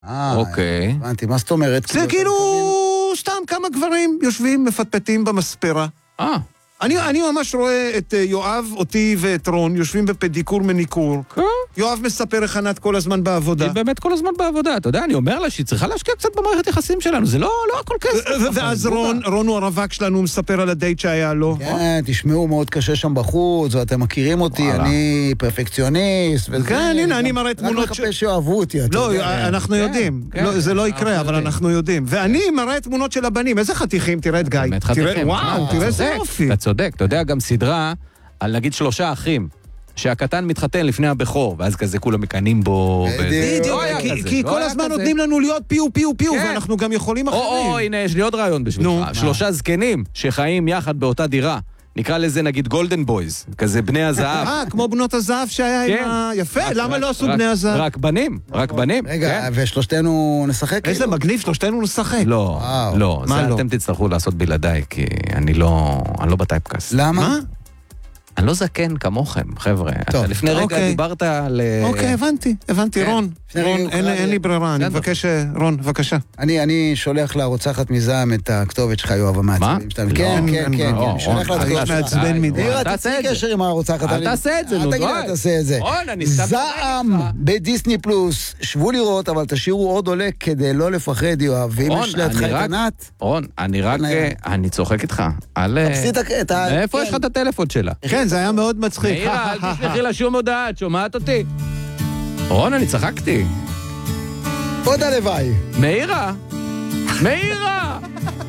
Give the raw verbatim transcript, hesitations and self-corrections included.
אה, אוקיי. הבנתי, מה זאת אומרת? זה כאילו סתם כמה גברים יושבים מפטפטים במספרה. אה. אני, אני ממש רואה את יואב, אותי ואת רון יושבים בפדיקור מניקור. כן. יואב מספר איך ענת כל הזמן בעבודה. היא באמת כל הזמן בעבודה. אתה יודע, אני אומר לה שהיא צריכה להשקיע קצת במערכת יחסים שלנו. זה לא, לא הכל כסף. ואז רון, רון הוא הרווק שלנו, הוא מספר על הדייט שהיה לו. כן, תשמעו, מאוד קשה שם בחוץ, ואתם מכירים אותי, אני פרפקציוניסט. כן, הנה, אני מראה תמונות... רק מחפש שאוהבו אותי. לא, אנחנו יודעים. זה לא יקרה, אבל אנחנו יודעים. ואני מראה תמונות של הבנים. איזה חתיכים, תראה את גיא. וואו, תראה איזה יופי. אתה צודק, אתה יודע, גם סדרה על נגיד שלושה אחים, שהקטן מתחתן לפני הבכור, ואז כזה כולם מקנים בו. בדיוק, כי כל הזמן נותנים לנו להיות פיו פיו פיו, ואנחנו גם יכולים אחרים. או, הנה, יש לי עוד רעיון בשבילך. שלושה זקנים שחיים יחד באותה דירה. נקרא לזה נגיד גולדן בויז, כזה בני הזהב. אה, כמו בנות הזהב שהיה עם ה... יפה, למה לא עשו בני הזהב? רק בנים, רק בנים. רגע, ושלושתנו נשחק? איזה מגניב, שלושתנו נשחק. לא, לא, זה אתם תצטרכו לעשות בלעדיי, כי אני לא בטייפקאסט. למה? אני לא זקן כמוכם, חבר'ה. לפני רגע דיברת על... אוקיי, הבנתי, הבנתי, רון. רון, אין לי ברירה, אני מבקש, רון, בבקשה. אני שולח לערוצחת מזעם את הכתובת שלך, יואב, המעצבים. מה? כן, כן, כן, שולח לה אני מעצבן מדי. תראה, תעשה קשר עם הערוצחת. אל תעשה את זה, נו, אל תגיד, אל תעשה את זה. זעם בדיסני פלוס, שבו לראות, אבל תשאירו עוד עולה כדי לא לפחד, יואב. ואם יש לידך את ענת... רון, אני רק... אני צוחק איתך. איפה יש לך את הטלפון שלה? כן, זה היה מאוד מצחיק. מאירה, אל תשלחי לה שום הודעה, את שומעת אותי? רון, אני צחקתי. עוד הלוואי. מאירה! מאירה!